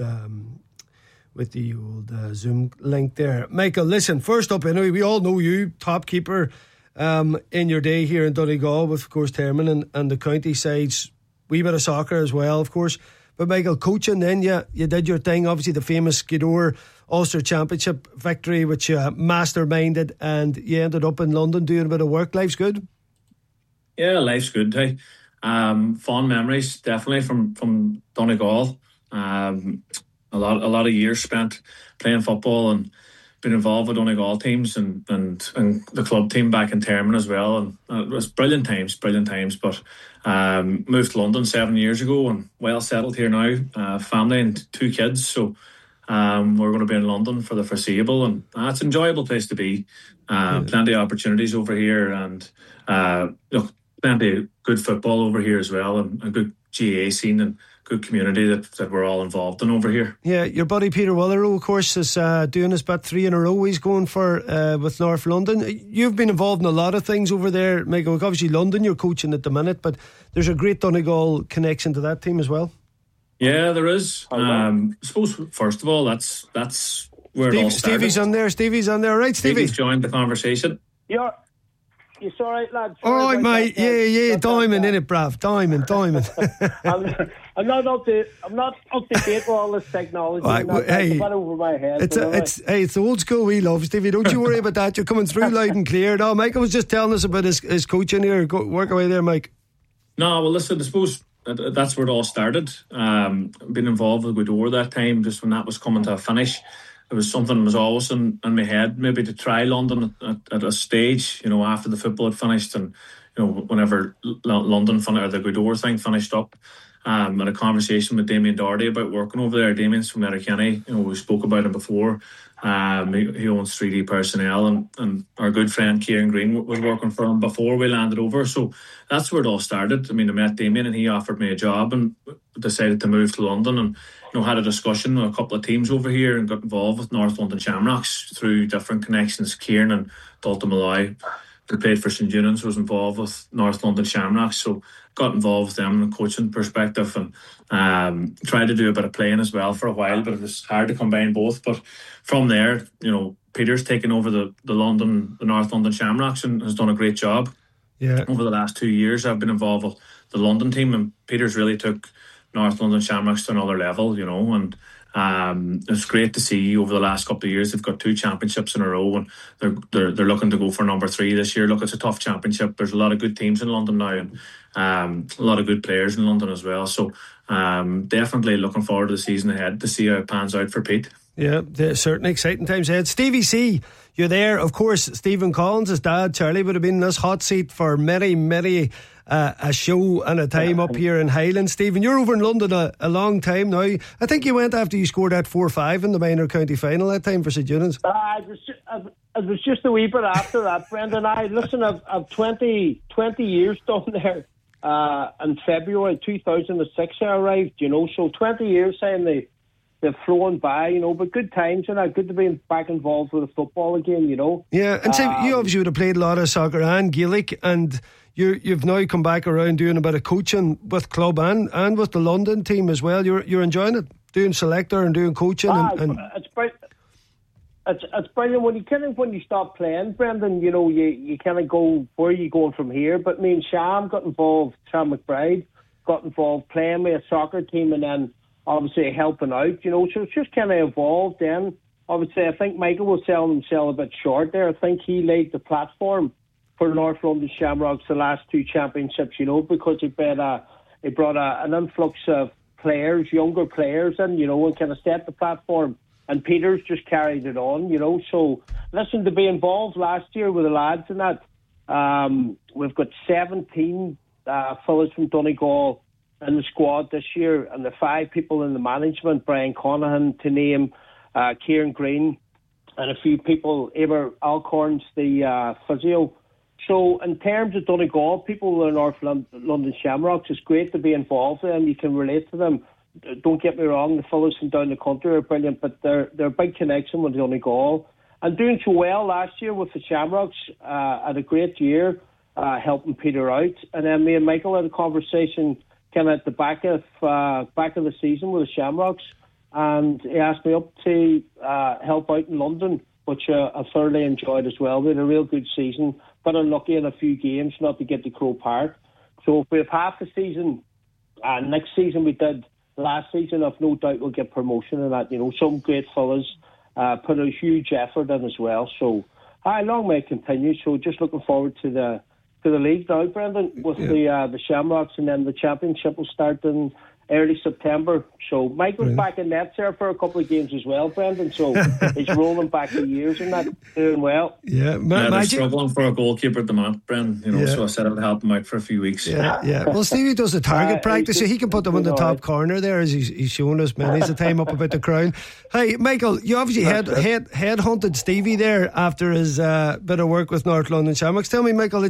Speaker 15: Zoom link there. Michael, listen, first up anyway, we all know you, top keeper in your day here in Donegal with, of course, Termon and the county sides. Wee bit of soccer as well, of course. But Michael, coaching then, you did your thing. Obviously the famous Skidore Ulster Championship victory, which you masterminded, and you ended up in London doing a bit of work. Life's good?
Speaker 23: Yeah, life's good. Hey. Fond memories, definitely, from Donegal. A lot of years spent playing football and been involved with Donegal teams and the club team back in Termon as well. And it was brilliant times. But moved to London 7 years ago and well settled here now. Family and 2 kids. So we're going to be in London for the foreseeable. And it's an enjoyable place to be. Plenty of opportunities over here and plenty of good football over here as well and a good GAA scene. And good community that we're all involved in over here.
Speaker 15: Yeah, your buddy Peter Willerow, of course, is doing his bet 3 in a row. He's going for with North London. You've been involved in a lot of things over there, Michael. Obviously London you're coaching at the minute, but there's a great Donegal connection to that team as well.
Speaker 23: Yeah, there is. I suppose first of all, that's where it all started.
Speaker 15: Stevie's on there, right?
Speaker 23: Stevie's joined the conversation.
Speaker 1: Yeah. It's all right, lads.
Speaker 15: All right, mate. Yeah. Diamond, innit, bruv? Diamond.
Speaker 1: I'm not up to date with all this technology.
Speaker 15: Right,
Speaker 1: it's a bit over my head.
Speaker 15: It's the old school we love, Stevie. Don't you worry about that. You're coming through loud and clear. No, Michael was just telling us about his coaching here. Go work away there, Mike.
Speaker 23: No, well, listen, I suppose that's where it all started. Been involved with Gweedore that time, just when that was coming to a finish. It was something that was always in my head, maybe to try London at a stage, after the football had finished, and whenever London or the Gweedore thing finished up. Had a conversation with Damien Doherty about working over there. Damien's from Letterkenny. We spoke about him before. He owns 3D Personnel, and our good friend Kieran Green was working for him before we landed over. So that's where it all started. I met Damien, and he offered me a job, and decided to move to London, and had a discussion with a couple of teams over here, and got involved with North London Shamrocks through different connections. Kieran and Dalton Malloy, who played for St Junans, was involved with North London Shamrocks, so got involved with them in a coaching perspective, and tried to do a bit of playing as well for a while, but it was hard to combine both. But from there, Peter's taken over the North London Shamrocks and has done a great job.
Speaker 15: Yeah.
Speaker 23: Over the last 2 years, I've been involved with the London team, and Peter's really took North London Shamrocks to another level, and it's great to see over the last couple of years they've got 2 championships in a row, and they're looking to go for number 3 this year. Look, it's a tough championship. There's a lot of good teams in London now, and a lot of good players in London as well. So definitely looking forward to the season ahead to see how it pans out for Pete.
Speaker 15: Yeah, certainly exciting times ahead. Stevie C, you're there. Of course, Stephen Collins, his dad, Charlie, would have been in this hot seat for many a show and a time up here in Highland. Stephen, you're over in London a long time now. I think you went after you scored that 4-5 in the minor county final that time for St Junans.
Speaker 1: It was just a wee bit after that, Brendan. I've 20 years down there. In February 2006 I arrived, so 20 years saying they've flown by, but good times, and good to be back involved with the football again,
Speaker 15: Yeah, and so you obviously would have played a lot of soccer and Gaelic, and you've now come back around doing a bit of coaching with club and with the London team as well. You're enjoying it, doing selector and doing coaching.
Speaker 1: It's brilliant when you stop playing, Brendan. You kind of go, where are you going from here? But me and Sham McBride got involved playing with a soccer team, and then obviously helping out, so it's just kind of evolved. Then obviously I think Michael was selling himself a bit short there. I think he laid the platform for North London Shamrocks the last 2 championships, because he brought an influx of players, younger players in, and kind of set the platform. And Peter's just carried it on, So, listen, to be involved last year with the lads in that, we've got 17 fellas from Donegal in the squad this year, and the 5 people in the management, Brian Conahan, to name Kieran Green, and a few people, Eber Alcorn's the physio. So in terms of Donegal, people in North London Shamrocks, it's great to be involved in, and you can relate to them. Don't get me wrong, the fellas from down the country are brilliant, but they're a big connection with Donegal. And doing so well last year with the Shamrocks, had a great year, helping Peter out. And then me and Michael had a conversation kind of at the back of the season with the Shamrocks, and he asked me up to help out in London, which I thoroughly enjoyed as well. We had a real good season, but unlucky in a few games not to get to Croke Park. So if we have half the season, next season we did last season, I've no doubt we'll get promotion and that. Some great fellas put a huge effort in as well. So long may it continue. So just looking forward to the league now, Brendan, with the Shamrocks, and then the championship will start in early September. So Michael's back in nets there for a couple of games as well, Brendan. So he's rolling back the years and that, doing well.
Speaker 15: Yeah,
Speaker 23: they're struggling for a goalkeeper at the moment, Brendan. So I said I would help him out for a few weeks.
Speaker 15: Yeah. Well, Stevie does the target practice, so he can put them in the top corner there, as he's shown us many's the time up about the crown. Hey, Michael, you obviously head hunted Stevie there after his bit of work with North London Shamrocks. Tell me, Michael,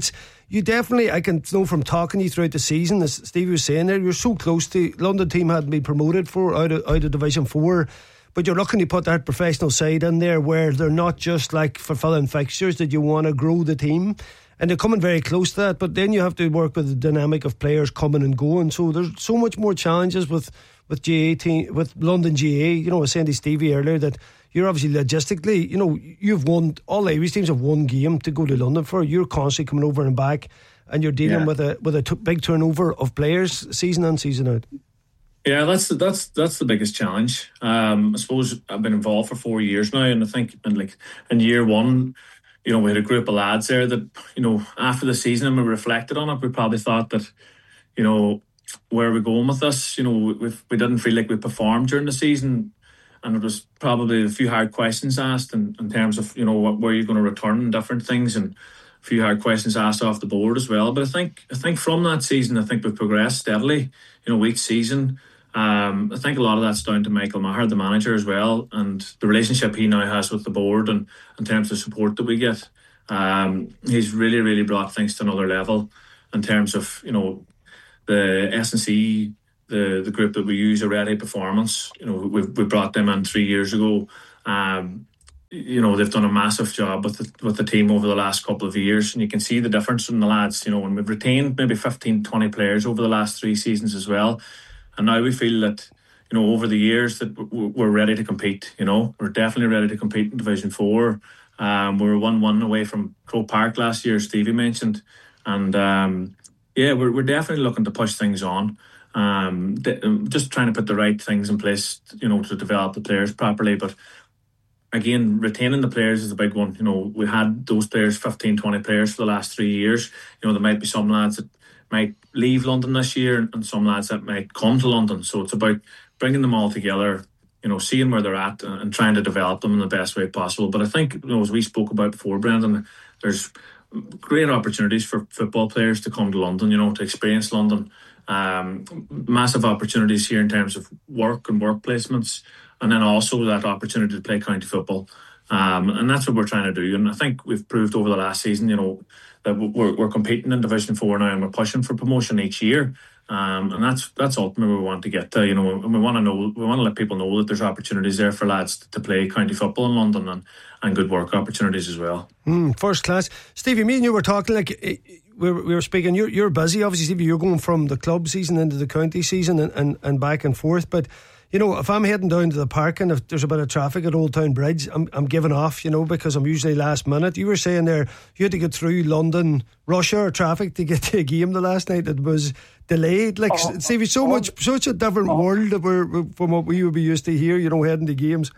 Speaker 15: you definitely, I can know from talking to you throughout the season, as Stevie was saying there, you're so close to, London team hadn't been promoted out of Division 4, but you're looking to put that professional side in there where they're not just like fulfilling fixtures, that you want to grow the team. And they're coming very close to that, but then you have to work with the dynamic of players coming and going. So there's so much more challenges with GA team, with London GA. You know, I was saying to Stevie earlier that you're obviously logistically, you know, you've won, all Irish teams have one game to go to London for. You're constantly coming over and back, and you're dealing with a big turnover of players season in, season out.
Speaker 23: Yeah, that's the biggest challenge. I suppose I've been involved for 4 years now, and I think in year one, you know, we had a group of lads there that, you know, after the season and we reflected on it, we probably thought that, you know, where are we going with this? You know, we didn't feel like we performed during the season, and it was probably a few hard questions asked in terms of, you know, where you're going to return and different things, and a few hard questions asked off the board as well. But I think from that season, I think we've progressed steadily, you know, each season. I think a lot of that's down to Michael Maher, the manager, as well, and the relationship he now has with the board, and in terms of support that we get. He's really, really brought things to another level in terms of, you know, the S&C, the group that we use, Already Performance. You know, we brought them in 3 years ago. You know, they've done a massive job with the team over the last couple of years, and you can see the difference from the lads. You know, and we've retained maybe 15, 20 players over the last 3 seasons as well. And now we feel that, you know, over the years that we're ready to compete. You know, we're definitely ready to compete in Division 4. We were 1-1 away from Croke Park last year, Stevie mentioned. And we're definitely looking to push things on. Just trying to put the right things in place, you know, to develop the players properly. But again, retaining the players is a big one. You know, we had those players, 15, 20 players for the last 3 years. You know, there might be some lads that might leave London this year and some lads that might come to London. So it's about bringing them all together, you know, seeing where they're at and trying to develop them in the best way possible. But I think, you know, as we spoke about before, Brendan, there's great opportunities for football players to come to London, you know, to experience London. Massive opportunities here in terms of work and work placements, and then also that opportunity to play county football. And that's what we're trying to do. And I think we've proved over the last season, you know, that we're competing in Division 4 now, and we're pushing for promotion each year. And that's ultimately we want to get to, you know, and we want to let people know that there's opportunities there for lads to play county football in London, and good work opportunities as well.
Speaker 15: First class. Stevie, me and you were talking, like we were speaking, you're busy, obviously, Stevie, you're going from the club season into the county season and back and forth, but you know, if I'm heading down to the park and if there's a bit of traffic at Old Town Bridge, I'm giving off, you know, because I'm usually last minute. You were saying there you had to get through London rush hour traffic to get to a game the last night that was delayed. Like, Stevie, such a different world from what we would be used to here, you know, heading to games.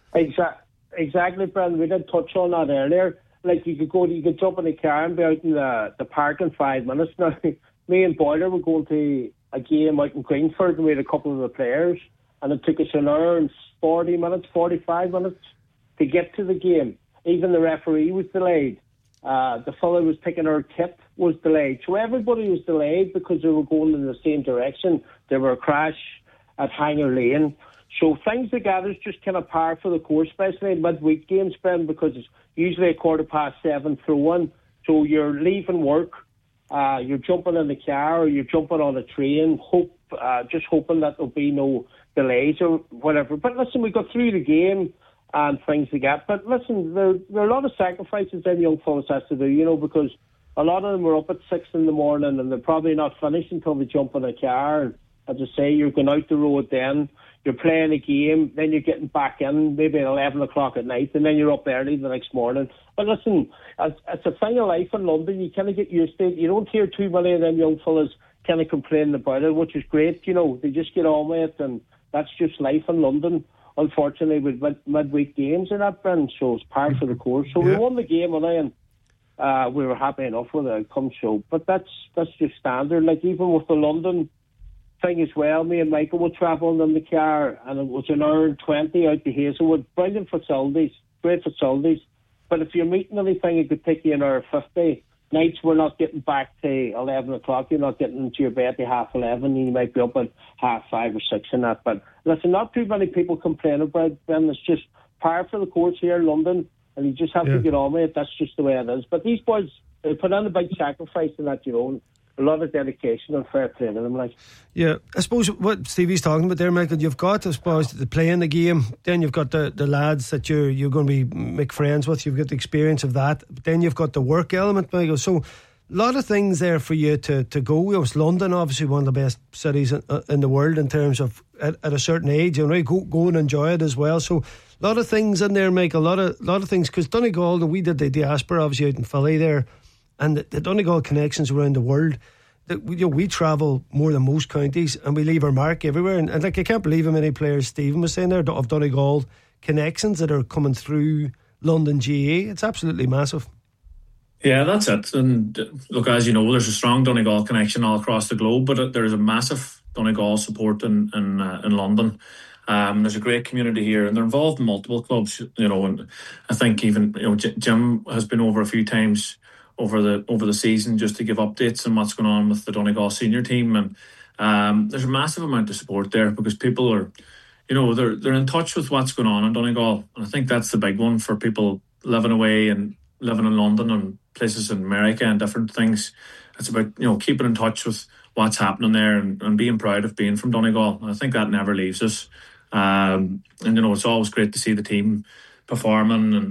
Speaker 1: Exactly, Brendan. We did touch on that earlier. Like, you could jump in the car and be out in the park in 5 minutes. Now, me and Boiler were going to a game out in Greenford, and we had a couple of the players, and it took us an hour and 40 minutes, 45 minutes to get to the game. Even the referee was delayed. The fellow who was taking our tip was delayed. So everybody was delayed because they were going in the same direction. There were a crash at Hanger Lane. So things like that is just kind of par for the course, especially in midweek games, Ben, because it's usually 7:15 throw-in. So you're leaving work, you're jumping in the car or you're jumping on a train, just hoping that there'll be no delays or whatever. But listen, we got through the game and things like that. But listen, there are a lot of sacrifices them young fellas has to do, you know, because a lot of them were up at 6 in the morning and they're probably not finished until they jump in a car. And as I say, you're going out the road then, you're playing a game, then you're getting back in maybe at 11 o'clock at night, and then you're up early the next morning. But listen, it's a thing of life in London. You kind of get used to it. You don't hear too many of them young fellas kind of complaining about it, which is great. You know, they just get on with it, and that's just life in London, unfortunately, with midweek games and that, Brendan. So it's par for the course. So we won the game, and we were happy enough with the outcome. So, but that's just standard. Like, even with the London thing as well, me and Michael were travelling in the car, and it was an hour and 20 out to Hazelwood. Brilliant facilities, great facilities. But if you're meeting anything, it could take you an hour 50. Nights we're not getting back to 11 o'clock. You're not getting into your bed to 11:30, and you might be up at 5:30 or 6 and that. But listen, not too many people complain about it, Ben. It's just par for the course here in London. and you just have to get on with it. That's just the way it is. But these boys, they put on a big sacrifice in that, and a lot of dedication and fair play to them.
Speaker 15: Yeah, I suppose what Stevie's talking about there, Michael, you've got, I suppose, the playing the game, then you've got the lads that you're going to make friends with, you've got the experience of that, but then you've got the work element, Michael. So a lot of things there for you to go. It was London, obviously one of the best cities in the world in terms of at a certain age, go and enjoy it as well. So a lot of things in there, Michael, a lot of things, because Donegal, we did the diaspora obviously out in Philly there, and the Donegal connections around the world. We travel more than most counties, and we leave our mark everywhere. And I can't believe how many players Stephen was saying there of Donegal connections that are coming through London GA. It's absolutely massive.
Speaker 23: Yeah, that's it. And look, as you know, there's a strong Donegal connection all across the globe, but there is a massive Donegal support in London. There's a great community here, and they're involved in multiple clubs. And I think even Jim has been over a few times over the season just to give updates on what's going on with the Donegal senior team, and there's a massive amount of support there because people are, they're in touch with what's going on in Donegal, and I think that's the big one for people living away and living in London and places in America and different things. It's about keeping in touch with what's happening there and being proud of being from Donegal. And I think that never leaves us. And it's always great to see the team performing and